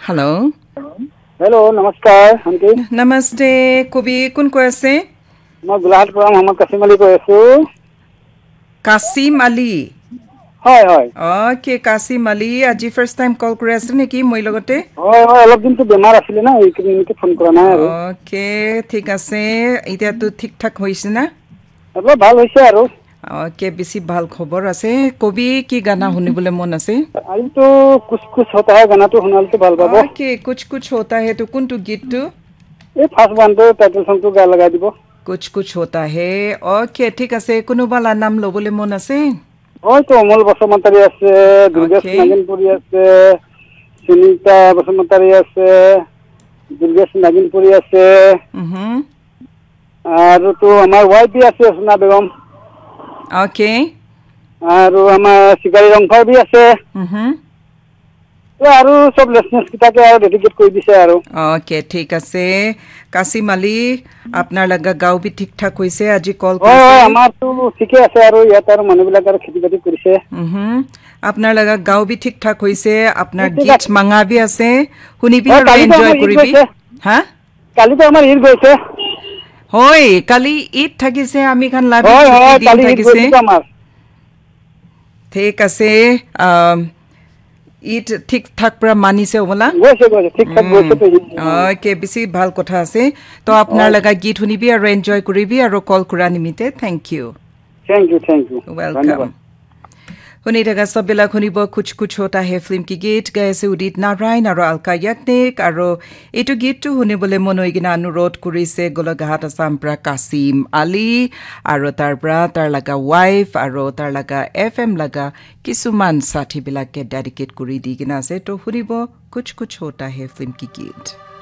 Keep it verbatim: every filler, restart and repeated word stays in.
hello hello नमस्कार aunty नमस्ते कवि কোন কৈ আছে মই গোলাঘাট পৰা মোহাম্মদ কাসিম আলী কৈ আছো কাসিম আলী হয় হয় ওকে কাসিম আলী আজি ফার্স্ট টাইম কল কৰি আছে নেকি মই লগতে হয় হয় অলপ দিনটো বেমাৰ আছিল না এই ক্লিনিকে ফোন কৰা নাই আৰু ওকে ঠিক আছে এতিয়া তো ঠিক ঠাক হৈছে না অলপ ভাল হৈছে আৰু ওকে বেছি ভাল খবৰ আছে কবি কি গানা শুনিবলৈ মন আছে আজিতো কুছ কুছ होता है গানাটো শুনালটো ভাল পাব ওকে কুছ কুছ होता है তো কোনটো গীতটো এই ফার্স্ট বানটো টাইটেল সংটো গা লগাই দিব कुछ कुछ होता है ओके ठीक আছে কোনোবালা নাম লবলৈ মন আছে হয়তো অমল বসুমতাৰী আছে দুৰ্গেশ নাগিনপুৰী আছে সুনীতা বসুমতাৰী আছে দুৰ্গেশ নাগিনপুৰী আছে হুম আৰু তো আমাৰ ওয়াইপি আছে সোনা বেগম ওকে আৰু আমাৰ শিকাৰী ৰংফাৰ বি আছে হুম আৰু সব লেসনেস কিটাকে আৰু ডেডিকেট কৰি দিছে আৰু ওকে ঠিক আছে কাসিম আলী আপোনাৰ লগা গাঁও বি ঠিক ঠাক হৈছে আজি কল কৰিছে কৰিছে আমাৰটো ঠিকে আছে আৰু ইয়াত আৰু মানুহবিলাক আৰু খেতি বাতি কৰিছে হুম আপোনাৰ লগা গাঁও বি ঠিক ঠাক হৈছে আপোনাৰ গীত মাঙা বি আছে শুনিবি আৰু এনজয় কৰিবি হা কালিতো আমাৰ ঈদ গৈছে হয় কালি ঈদ থাকিছে আমি খান লাভি হয় হয় কালি ঈদ গৈছে আমাৰ ঠিক আছে ঈদ ঠিক ঠাক পৰা মানিছে ওলা গৈছে গৈছে ঠিক ঠাক গৈছে ওকে বেছি ভাল কথা আছে তো আপোনাৰ লগা গীত শুনিবি আৰু এনজয় কৰিবি আৰু কল কৰা নিমিতে thank U thank U thank U welcome শুনি থকা সববিলাক শুনিব কুছ কুছ होता है ফিল্ম কি গীত গাইছে উদিত নাৰায়ণ আৰু আলকা ইয়াগনিক আৰু এইটো গীতটো শুনিবলৈ মন হৈ কিনে অনুৰোধ কৰিছে গোলাঘাট আসাম পৰা কাসিম আলী আৰু তাৰ পৰা তাৰ লগা ৱাইফ আৰু তাৰ লগা এফ এম লগা কিছুমান সাথীবিলাকে ডেডিকেট কৰি দি কিনে আছে তো শুনিব কুছ কুছ होता है ফিল্ম কি গীত